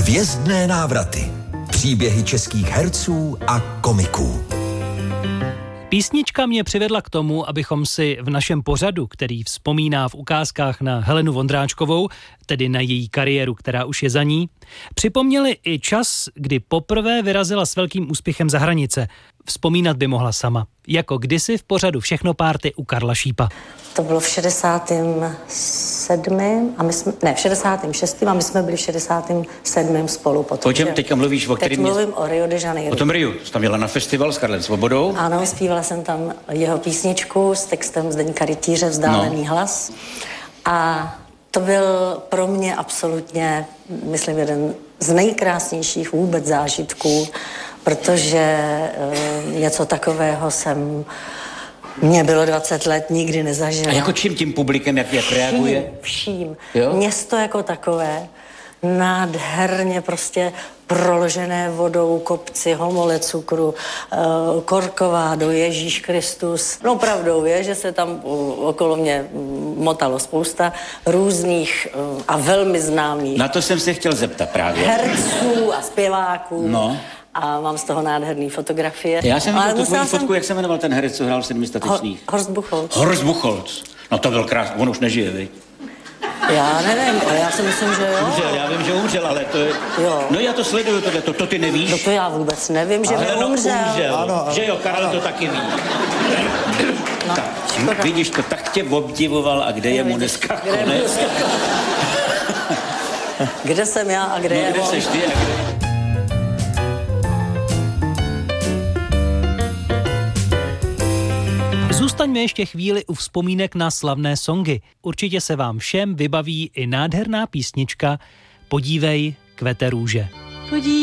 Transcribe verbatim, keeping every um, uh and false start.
Hvězdné návraty. Příběhy českých herců a komiků. Písnička mě přivedla k tomu, abychom si v našem pořadu, který vzpomíná v ukázkách na Helenu Vondráčkovou, tedy na její kariéru, která už je za ní, připomněli i čas, kdy poprvé vyrazila s velkým úspěchem za hranice. Vzpomínat by mohla sama, jako kdysi v pořadu Všechno párty u Karla Šípa. To bylo v šedesátém sedmém a my jsme, ne, v šedesátém šestém a my jsme byli v šedesátém sedmém spolu potom. O čem teďka mluvíš? O Teď mluvím o Rio de Janeiro. O tom Riu. Jsi tam jela na festival s Karlem Svobodou? Ano, zpívala jsem tam jeho písničku s textem Zdeňka Rytíře Vzdálený no. hlas. A to byl pro mě absolutně, myslím, jeden z nejkrásnějších vůbec zážitků, protože e, něco takového jsem... Mně bylo dvacet let, nikdy nezažila. A jako čím tím publikem, jak, jak reaguje? Vším, vším. Město jako takové, nádherně prostě proložené vodou, kopci, homole cukru, uh, Korkovádo, Ježíš Kristus. No pravdou je, že se tam uh, okolo mě motalo spousta různých uh, a velmi známých. Na to jsem se chtěl zeptat právě. Herců a zpěváků. No. A mám z toho nádherný fotografie. Já jsem viděl tu tvoji jsem... fotku, jak se jmenoval ten herec, co hrál v Sedmi statečných? Ho- Horst Buchholz. Horst Buchholz. No to byl krásný, on už nežije, viď? Já nevím, ale já si myslím, že jo. Umřel, já vím, že umřel, ale to je... Jo. No já to sleduju, tohle, to, to ty nevíš? No to já vůbec nevím, že by no, umřel. umřel. Ano, ano, že jo, Karel ano. to taky ví. No, tak, vidíš to, tak tě obdivoval a kde je mu dneska konec? Kde jsem já a kde no, je kde on? seš ty a kde... Zůstaňme ještě chvíli u vzpomínek na slavné songy. Určitě se vám všem vybaví i nádherná písnička Podívej, kvete růže. Podívej.